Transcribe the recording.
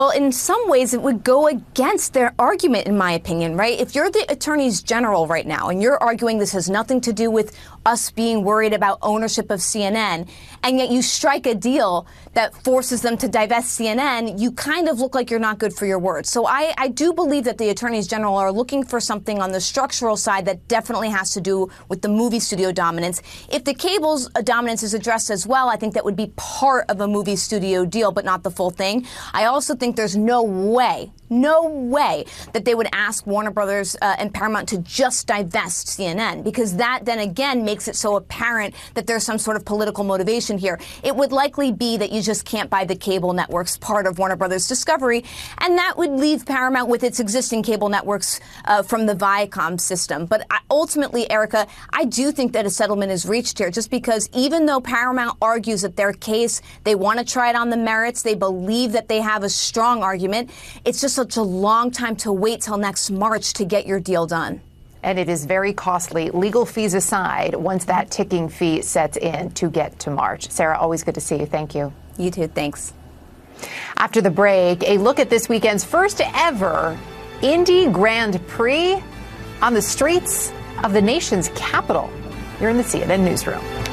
Well, in some ways, it would go against their argument, in my opinion, right? If you're the attorneys general right now and you're arguing this has nothing to do with us being worried about ownership of CNN, and yet you strike a deal that forces them to divest CNN, you kind of look like you're not good for your word. So I do believe that the attorneys general are looking for something on the structural side that definitely has to do with the movie studio dominance. If the cable's dominance is addressed as well, I think that would be part of a movie studio deal, but not the full thing. I also think there's no way that they would ask Warner Brothers and Paramount to just divest CNN, because that then again makes it so apparent that there's some sort of political motivation here. It would likely be that you just can't buy the cable networks part of Warner Brothers Discovery, and that would leave Paramount with its existing cable networks from the Viacom system. But ultimately, Erica, I do think that a settlement is reached here, just because even though Paramount argues that their case, they want to try it on the merits, they believe that they have a strong argument, it's just such a long time to wait till next March to get your deal done. And it is very costly, legal fees aside, once that ticking fee sets in to get to March. Sarah, always good to see you. Thank you. You too. Thanks. After the break, a look at this weekend's first ever Indy Grand Prix on the streets of the nation's capital. You're in the CNN Newsroom.